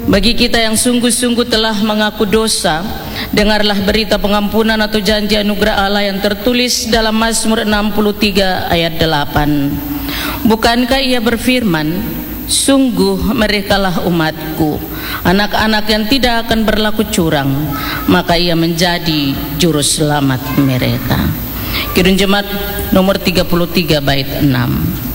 Bagi kita yang sungguh-sungguh telah mengaku dosa, dengarlah berita pengampunan atau janji anugerah Allah yang tertulis dalam Mazmur 63 ayat 8. Bukankah ia berfirman, sungguh merekalah umatku, anak-anak yang tidak akan berlaku curang, maka ia menjadi juru selamat mereka. Kidung Jemaat nomor 33 bait 6.